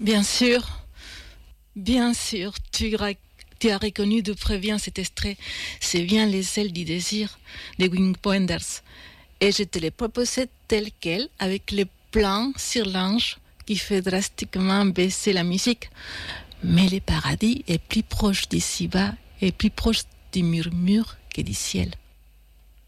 Bien sûr, tu as reconnu de très bien cet extrait. C'est bien Les ailes du désir de Wim Wenders. Et je te l'ai proposé tel quel, avec le plan sur l'ange qui fait drastiquement baisser la musique. Mais le paradis est plus proche d'ici-bas et plus proche du murmure que du ciel.